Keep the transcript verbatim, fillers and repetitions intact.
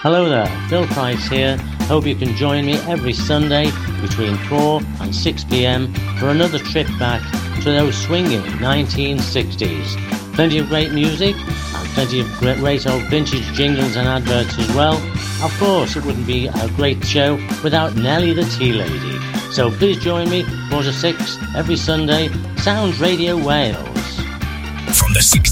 Hello there, Phil Price here. Hope you can join me every Sunday between four and six p.m. for another trip back to those swinging nineteen sixties. Plenty of great music and plenty of great, great old vintage jingles and adverts as well. Of course, it wouldn't be a great show without Nellie the Tea Lady. So please join me four to six every Sunday. Sounds Radio Wales. From the sixties